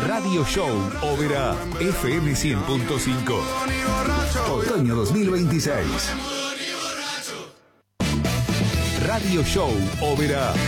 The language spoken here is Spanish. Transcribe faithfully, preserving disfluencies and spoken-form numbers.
Radio Show Oberá F M cien punto cinco. Otoño dos mil veintiséis. Radio Show Oberá.